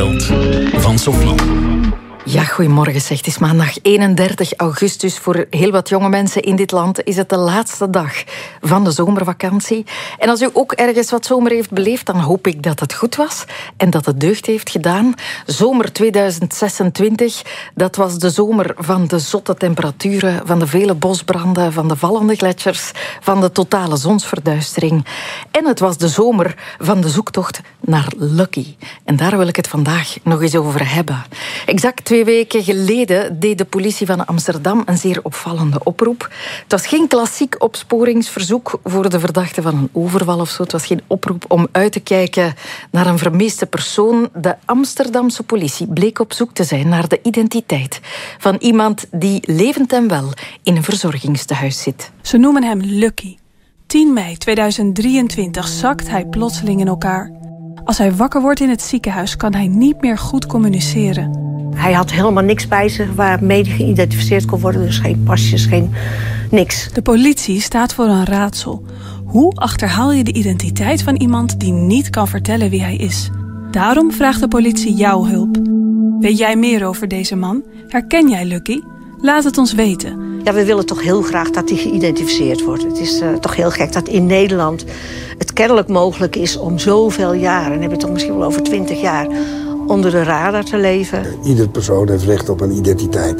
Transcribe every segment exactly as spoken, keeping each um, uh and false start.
Van Sophie. Ja, goedemorgen zeg. Het is maandag eenendertig augustus. Voor heel wat jonge mensen in dit land is het de laatste dag van de zomervakantie. En als u ook ergens wat zomer heeft beleefd, dan hoop ik dat het goed was en dat het deugd heeft gedaan. Zomer tweeduizend zesentwintig, dat was de zomer van de zotte temperaturen, van de vele bosbranden, van de vallende gletsjers, van de totale zonsverduistering. En het was de zomer van de zoektocht naar Lucky. En daar wil ik het vandaag nog eens over hebben. Exact twee weken geleden deed de politie van Amsterdam een zeer opvallende oproep. Het was geen klassiek opsporingsverzoek voor de verdachte van een overval of zo. Het was geen oproep om uit te kijken naar een vermiste persoon. De Amsterdamse politie bleek op zoek te zijn naar de identiteit van iemand die levend en wel in een verzorgingstehuis zit. Ze noemen hem Lucky. tien mei tweeduizend drieëntwintig zakt hij plotseling in elkaar. Als hij wakker wordt in het ziekenhuis kan hij niet meer goed communiceren. Hij had helemaal niks bij zich waarmee hij geïdentificeerd kon worden. Dus geen pasjes, geen niks. De politie staat voor een raadsel. Hoe achterhaal je de identiteit van iemand die niet kan vertellen wie hij is? Daarom vraagt de politie jouw hulp. Weet jij meer over deze man? Herken jij Lucky? Laat het ons weten. Ja, we willen toch heel graag dat hij geïdentificeerd wordt. Het is uh, toch heel gek dat in Nederland het kennelijk mogelijk is om zoveel jaren, en hebben we het toch misschien wel over twintig jaar, onder de radar te leven. Ieder persoon heeft recht op een identiteit.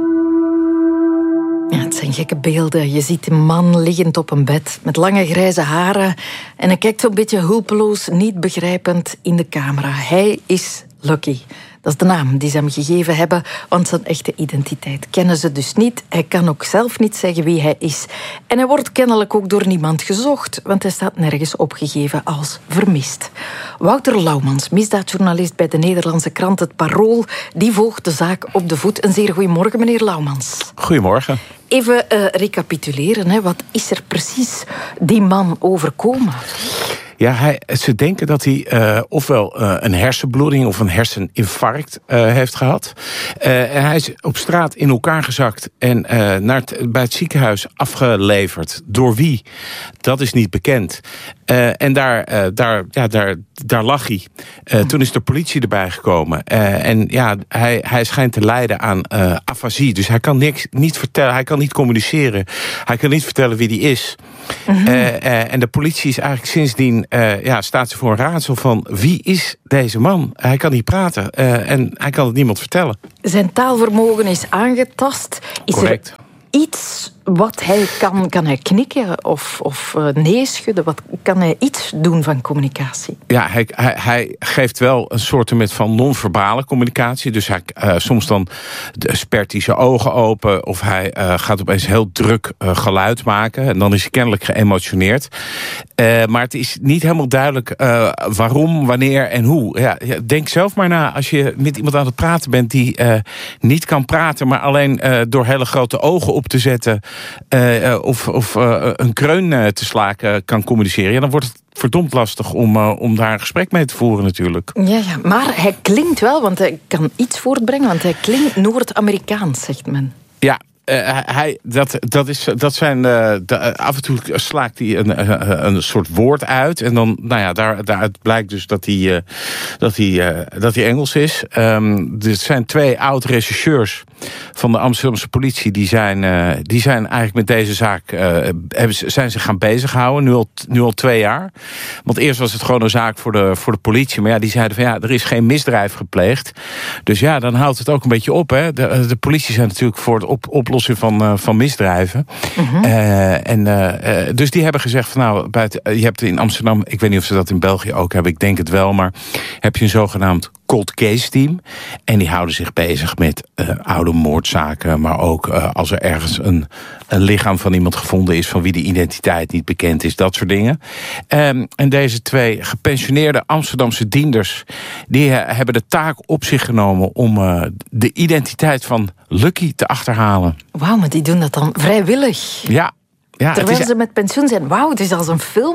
Ja, het zijn gekke beelden. Je ziet een man liggend op een bed met lange grijze haren en hij kijkt zo'n beetje hulpeloos, niet begrijpend in de camera. Hij is Lucky. Dat is de naam die ze hem gegeven hebben, want zijn echte identiteit kennen ze dus niet. Hij kan ook zelf niet zeggen wie hij is. En hij wordt kennelijk ook door niemand gezocht, want hij staat nergens opgegeven als vermist. Wouter Laumans, misdaadjournalist bij de Nederlandse krant Het Parool, die volgt de zaak op de voet. Een zeer goedemorgen, meneer Laumans. Goedemorgen. Even uh, recapituleren, hè. Wat is er precies die man overkomen? Ja, hij, ze denken dat hij uh, ofwel uh, een hersenbloeding of een herseninfarct uh, heeft gehad. Uh, en hij is op straat in elkaar gezakt en uh, naar het, bij het ziekenhuis afgeleverd. Door wie? Dat is niet bekend. Uh, en daar, uh, daar, ja, daar, daar lag hij. Uh, toen is de politie erbij gekomen. Uh, en ja, hij, hij schijnt te lijden aan uh, afasie. Dus hij kan niks, niet vertellen, hij kan niet communiceren. Hij kan niet vertellen wie die is. Mm-hmm. Uh, uh, en de politie is eigenlijk sindsdien, uh, ja, staat ze voor een raadsel van wie is deze man? Hij kan niet praten uh, en hij kan het niemand vertellen. Zijn taalvermogen is aangetast. Is Correct. Er iets wat hij kan? Kan hij knikken of, of uh, nee schudden? Wat, kan hij iets doen van communicatie? Ja, hij, hij, hij geeft wel een soort met van non-verbale communicatie. Dus hij, uh, soms dan spert hij zijn ogen open of hij uh, gaat opeens heel druk uh, geluid maken. En dan is hij kennelijk geëmotioneerd. Uh, maar het is niet helemaal duidelijk uh, waarom, wanneer en hoe. Ja, denk zelf maar na als je met iemand aan het praten bent die uh, niet kan praten, maar alleen uh, door hele grote ogen op te zetten Uh, of, of uh, een kreun uh, te slaken kan communiceren. Ja, dan wordt het verdomd lastig om, uh, om daar een gesprek mee te voeren natuurlijk. Ja, ja, maar hij klinkt wel, want hij kan iets voortbrengen, want hij klinkt Noord-Amerikaans, zegt men. Ja. Uh, hij, dat, dat, is, dat zijn, uh, de, af en toe slaakt hij een, uh, een soort woord uit. En dan, nou ja, daar, daaruit blijkt dus dat hij, uh, dat hij, uh, dat hij Engels is. Um, er zijn twee oud-rechercheurs van de Amsterdamse politie. Die zijn, uh, die zijn eigenlijk met deze zaak uh, hebben, zijn zich gaan bezighouden. Nu al, nu al twee jaar. Want eerst was het gewoon een zaak voor de, voor de politie. Maar ja, die zeiden van ja, er is geen misdrijf gepleegd. Dus ja, dan houdt het ook een beetje op. Hè. De, de politie zijn natuurlijk voor het op, oplossen van, uh, van misdrijven. Uh-huh. Uh, en, uh, uh, dus die hebben gezegd van nou, buiten, uh, je hebt in Amsterdam, ik weet niet of ze dat in België ook hebben, ik denk het wel, maar heb je een zogenaamd cold case team. En die houden zich bezig met uh, oude moordzaken, maar ook uh, als er ergens een, een lichaam van iemand gevonden is van wie de identiteit niet bekend is, dat soort dingen. Um, en deze twee gepensioneerde Amsterdamse dienders, die uh, hebben de taak op zich genomen om uh, de identiteit van Lucky te achterhalen. Wauw, maar die doen dat dan vrijwillig. Ja. Ja, Terwijl het is... ze met pensioen zijn. Wauw, het is als een film.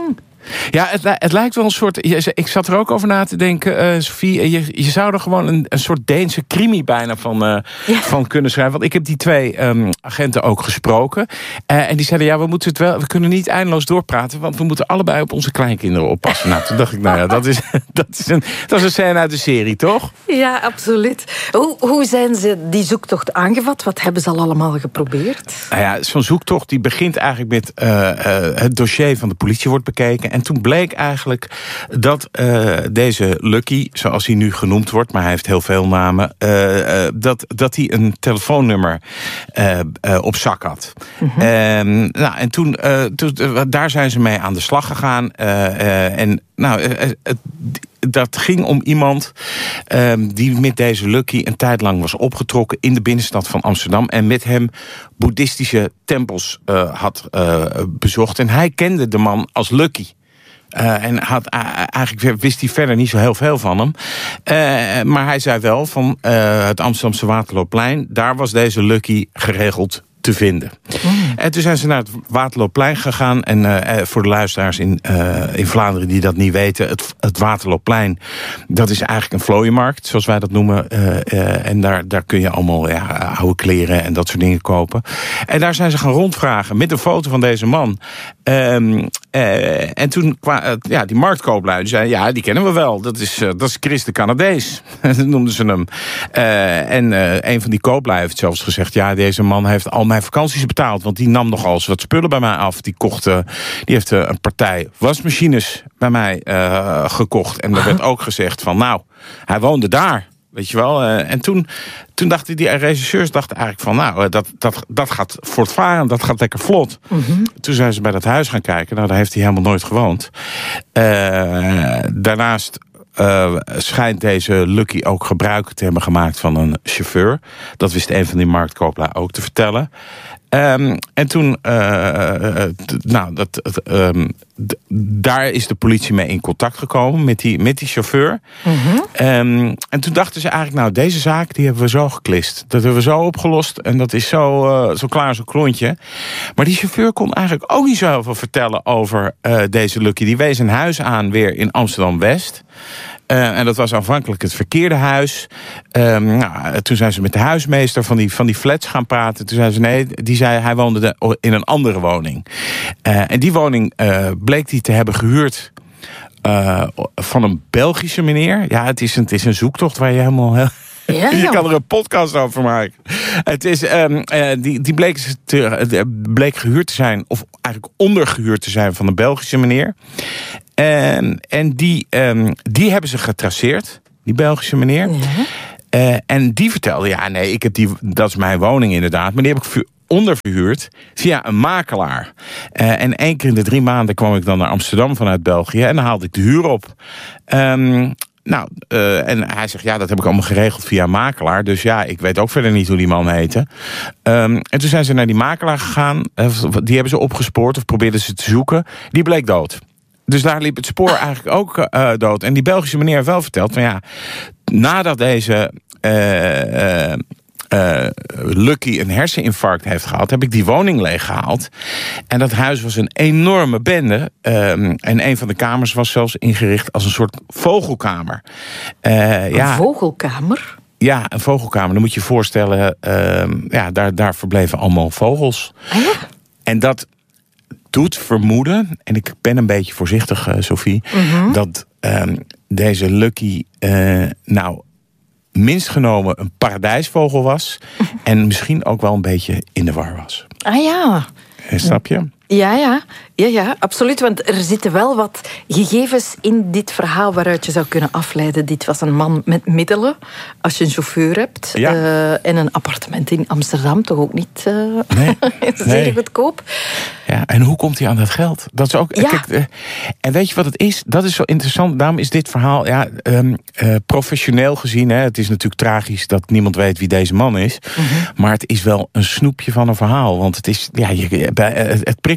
Ja, het, het lijkt wel een soort... Ik zat er ook over na te denken, uh, Sophie. Je, je zou er gewoon een, een soort Deense crimi bijna van, uh, ja. van kunnen schrijven. Want ik heb die twee um, agenten ook gesproken. Uh, en die zeiden, ja, we moeten het wel... We kunnen niet eindeloos doorpraten, want we moeten allebei op onze kleinkinderen oppassen. Nou, toen dacht ik, nou ja, dat is, dat is, een, dat is een scène uit de serie, toch? Ja, absoluut. Hoe, hoe zijn ze die zoektocht aangevat? Wat hebben ze al allemaal geprobeerd? Nou ja, zo'n zoektocht die begint eigenlijk met uh, uh, het dossier van de politie wordt bekeken. En toen bleek eigenlijk dat uh, deze Lucky, zoals hij nu genoemd wordt, maar hij heeft heel veel namen, uh, uh, dat, dat hij een telefoonnummer uh, uh, op zak had. Mm-hmm. Uh, nou, en toen, uh, toen, uh, daar zijn ze mee aan de slag gegaan. Uh, uh, en nou, uh, uh, dat ging om iemand uh, die met deze Lucky een tijd lang was opgetrokken in de binnenstad van Amsterdam en met hem boeddhistische tempels uh, had uh, bezocht. En hij kende de man als Lucky. Uh, en had, uh, eigenlijk wist hij verder niet zo heel veel van hem. Uh, maar hij zei wel van uh, het Amsterdamse Waterloopplein, daar was deze Lucky geregeld te vinden. Mm. En toen zijn ze naar het Waterloopplein gegaan. En uh, voor de luisteraars in, uh, in Vlaanderen die dat niet weten, het, het Waterloopplein, dat is eigenlijk een vlooienmarkt, zoals wij dat noemen. Uh, uh, en daar, daar kun je allemaal ja, oude kleren en dat soort dingen kopen. En daar zijn ze gaan rondvragen met een foto van deze man. Um, uh, en toen kwam uh, ja, die marktkooplui zei, ja, die kennen we wel. Dat is, uh, dat is Chris de Canadees. Dat noemden ze hem. Uh, en uh, een van die kooplui heeft zelfs gezegd, ja, deze man heeft al mijn vakanties betaald, want die nam nogal eens wat spullen bij mij af. Die kocht, uh, die heeft uh, een partij wasmachines bij mij uh, gekocht. En er werd ook gezegd van, nou, hij woonde daar. Weet je wel. Uh, en toen, toen dachten die regisseurs dachten eigenlijk van, nou, dat, dat, dat gaat voortvarend, dat gaat lekker vlot. Mm-hmm. Toen zijn ze bij dat huis gaan kijken. Nou, daar heeft hij helemaal nooit gewoond. Uh, daarnaast Uh, schijnt deze Lucky ook gebruik te hebben gemaakt van een chauffeur. Dat wist een van die marktkooplui ook te vertellen. Um, en toen, uh, t- nou, dat, t- um, d- daar is de politie mee in contact gekomen met die, met die chauffeur. Mm-hmm. Um, en toen dachten ze eigenlijk, nou, deze zaak die hebben we zo geklist. Dat hebben we zo opgelost en dat is zo, uh, zo klaar, zo klontje. Maar die chauffeur kon eigenlijk ook niet zo heel veel vertellen over uh, deze Lucky. Die wees een huis aan weer in Amsterdam-West. Uh, en dat was aanvankelijk het verkeerde huis. Um, nou, toen zijn ze met de huismeester van die, van die flats gaan praten. Toen zei ze nee, die zei hij woonde de, in een andere woning. Uh, en die woning uh, bleek hij te hebben gehuurd uh, van een Belgische meneer. Ja, het is een, het is een zoektocht waar je helemaal... Heel Ja, je kan er een podcast over maken. Het is, um, uh, die, die bleek, te, bleek gehuurd te zijn, of eigenlijk ondergehuurd te zijn van een Belgische meneer. En, en die, um, die hebben ze getraceerd, die Belgische meneer. Ja. Uh, en die vertelde, ja nee, ik heb die, dat is mijn woning inderdaad, maar die heb ik onderverhuurd via een makelaar. Uh, en één keer in de drie maanden kwam ik dan naar Amsterdam vanuit België en dan haalde ik de huur op. Um, Nou, uh, en hij zegt, ja, dat heb ik allemaal geregeld via makelaar. Dus ja, ik weet ook verder niet hoe die man heette. Um, en toen zijn ze naar die makelaar gegaan. Uh, die hebben ze opgespoord of probeerden ze te zoeken. Die bleek dood. Dus daar liep het spoor eigenlijk ook uh, dood. En die Belgische meneer heeft wel verteld van ja, nadat deze Uh, uh, Uh, Lucky een herseninfarct heeft gehad, heb ik die woning leeggehaald. En dat huis was een enorme bende. Um, en een van de kamers was zelfs ingericht als een soort vogelkamer. Uh, een ja, vogelkamer? Ja, een vogelkamer. Dan moet je je voorstellen, uh, ja, daar, daar verbleven allemaal vogels. Ah, ja? En dat doet vermoeden, en ik ben een beetje voorzichtig, uh, Sophie, mm-hmm. dat um, deze Lucky, uh, nou, minst genomen een paradijsvogel was. En misschien ook wel een beetje in de war was. Ah ja. Snap je? Ja, ja. Ja, ja, absoluut. Want er zitten wel wat gegevens in dit verhaal waaruit je zou kunnen afleiden. Dit was een man met middelen. Als je een chauffeur hebt. Ja. Uh, en een appartement in Amsterdam. Toch ook niet uh, nee. zeer nee. goedkoop. Ja, en hoe komt hij aan dat geld? Dat is ook. Ja. Kijk, uh, en weet je wat het is? Dat is zo interessant. Daarom is dit verhaal ja, um, uh, professioneel gezien. Hè, het is natuurlijk tragisch dat niemand weet wie deze man is. Mm-hmm. Maar het is wel een snoepje van een verhaal. Want het is, ja, je, het prikkelt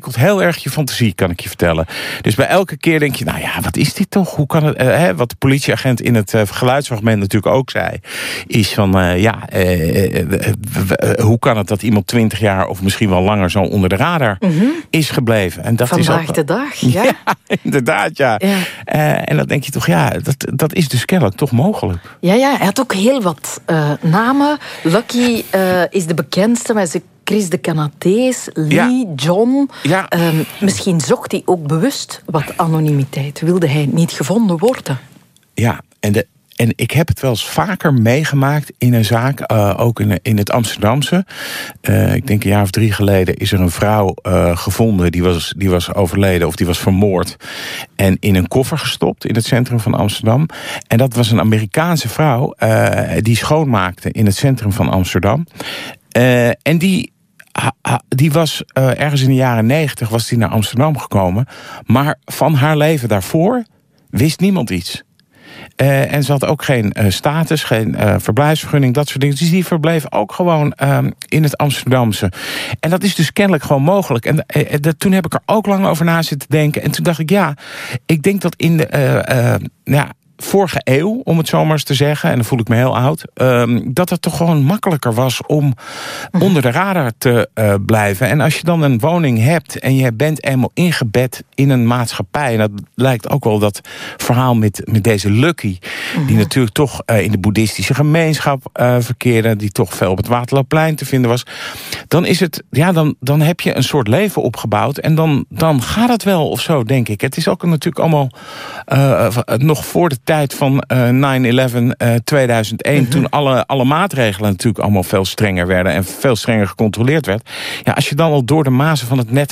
prikkelt heel erg je fantasie, kan ik je vertellen. Dus bij elke keer denk je, nou ja, wat is dit toch? Hoe kan het? Uh, hè, wat de politieagent in het uh, geluidsfragment natuurlijk ook zei, is van, uh, ja, uh, uh, uh, uh, hoe kan het dat iemand twintig jaar of misschien wel langer zo onder de radar mm-hmm. is gebleven? En dat Vandaag is ook, de dag, ja. ja inderdaad, ja. ja. Uh, en dan denk je toch, ja, dat, dat is dus kennelijk toch mogelijk. Ja, ja, hij had ook heel wat uh, namen. Lucky uh, is de bekendste, maar ze Chris de Canadees, Lee, ja. John. Ja. Um, misschien zocht hij ook bewust wat anonimiteit. Wilde hij niet gevonden worden? Ja, en, de, en ik heb het wel eens vaker meegemaakt in een zaak, uh, ook in, in het Amsterdamse. Uh, ik denk een jaar of drie geleden is er een vrouw uh, gevonden, die was, die was overleden of die was vermoord. En in een koffer gestopt in het centrum van Amsterdam. En dat was een Amerikaanse vrouw uh, die schoonmaakte in het centrum van Amsterdam. Uh, en die... Die was uh, ergens in de jaren negentig was die naar Amsterdam gekomen. Maar van haar leven daarvoor wist niemand iets. Uh, en ze had ook geen uh, status, geen uh, verblijfsvergunning, dat soort dingen. Dus die verbleef ook gewoon uh, in het Amsterdamse. En dat is dus kennelijk gewoon mogelijk. En uh, uh, toen heb ik er ook lang over na zitten denken. En toen dacht ik, ja, ik denk dat in de... Uh, uh, ja, vorige eeuw, om het zo maar eens te zeggen, en dan voel ik me heel oud, um, dat het toch gewoon makkelijker was om onder de radar te uh, blijven. En als je dan een woning hebt en je bent eenmaal ingebed in een maatschappij, en dat lijkt ook wel dat verhaal met, met deze Lucky, mm-hmm. die natuurlijk toch uh, in de boeddhistische gemeenschap uh, verkeerde, die toch veel op het Waterloopplein te vinden was, dan is het, ja, dan, dan heb je een soort leven opgebouwd en dan, dan gaat het wel of zo, denk ik. Het is ook natuurlijk allemaal uh, nog voor de tijd van uh, nine eleven uh, tweeduizend één, mm-hmm. toen alle, alle maatregelen natuurlijk allemaal veel strenger werden en veel strenger gecontroleerd werd. Ja, als je dan al door de mazen van het net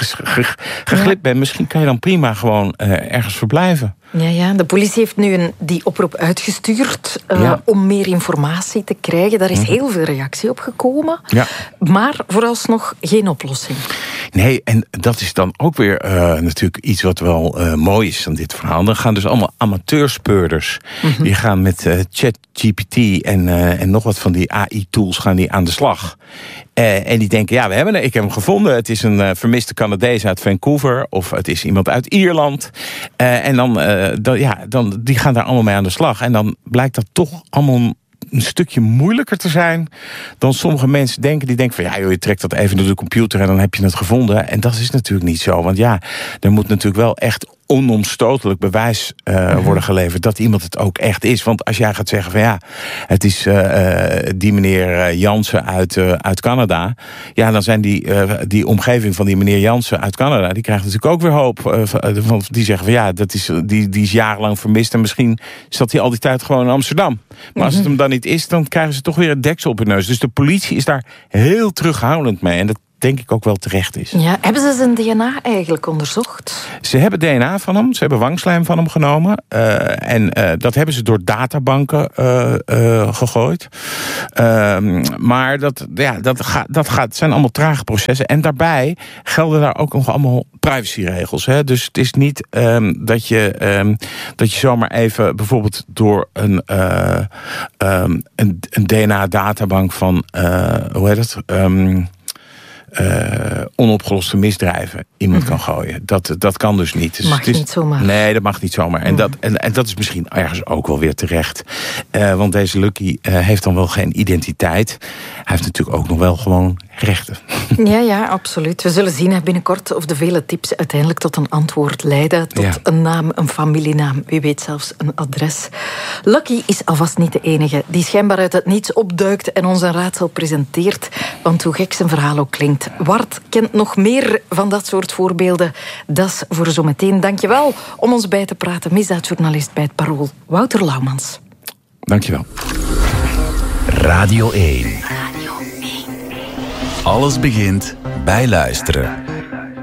geglipt bent, misschien kan je dan prima gewoon uh, ergens verblijven. Ja, ja, de politie heeft nu een, die oproep uitgestuurd uh, ja. om meer informatie te krijgen. Daar is heel veel reactie op gekomen. Ja. Maar vooralsnog geen oplossing. Nee, en dat is dan ook weer uh, natuurlijk iets wat wel uh, mooi is aan dit verhaal. Dan gaan dus allemaal amateurspeurders. Mm-hmm. Die gaan met uh, ChatGPT en, uh, en nog wat van die A I-tools gaan die aan de slag. Uh, en die denken, ja, we hebben ik heb hem gevonden. Het is een uh, vermiste Canadees uit Vancouver. Of het is iemand uit Ierland. Uh, en dan, uh, dan, ja, dan, die gaan daar allemaal mee aan de slag. En dan blijkt dat toch allemaal een stukje moeilijker te zijn dan sommige mensen denken. Die denken van, ja joh, je trekt dat even door de computer en dan heb je het gevonden. En dat is natuurlijk niet zo. Want ja, er moet natuurlijk wel echt onomstotelijk bewijs uh, mm-hmm. worden geleverd dat iemand het ook echt is. Want als jij gaat zeggen van ja, het is uh, die meneer Jansen uit, uh, uit Canada, ja, dan zijn die, uh, die omgeving van die meneer Jansen uit Canada, die krijgt natuurlijk ook weer hoop. Uh, van, die zeggen van ja, dat is, die, die is jarenlang vermist en misschien zat hij al die tijd gewoon in Amsterdam. Maar mm-hmm. als het hem dan niet is, dan krijgen ze toch weer een deksel op hun neus. Dus de politie is daar heel terughoudend mee. En dat denk ik ook wel terecht is. Ja, hebben ze zijn D N A eigenlijk onderzocht? Ze hebben D N A van hem, ze hebben wangslijm van hem genomen. Uh, en uh, dat hebben ze door databanken uh, uh, gegooid. Uh, maar dat, ja, dat, gaat, dat gaat, zijn allemaal trage processen. En daarbij gelden daar ook nog allemaal privacyregels. Hè? Dus het is niet um, dat, je, um, dat je zomaar even bijvoorbeeld door een, uh, um, een, een D N A-databank van, uh, hoe heet het? Um, Uh, onopgeloste misdrijven iemand mm-hmm. kan gooien. Dat, dat kan dus niet. Dus mag het is, niet zomaar. Nee, dat mag niet zomaar. En, mm. dat, en, en dat is misschien ergens ook wel weer terecht. Uh, want deze Lucky uh, heeft dan wel geen identiteit. Hij heeft natuurlijk ook nog wel gewoon rechten. Ja, ja, absoluut. We zullen zien binnenkort of de vele tips uiteindelijk tot een antwoord leiden. Tot ja. een naam, een familienaam. Wie weet zelfs een adres. Lucky is alvast niet de enige die schijnbaar uit het niets opduikt en ons een raadsel presenteert. Want hoe gek zijn verhaal ook klinkt, Wart kent nog meer van dat soort voorbeelden. Dat is voor zometeen. Dankjewel om ons bij te praten. Misdaadjournalist bij het Parool, Wouter Laumans. Dankjewel. Radio één. Radio één. Alles begint bij luisteren.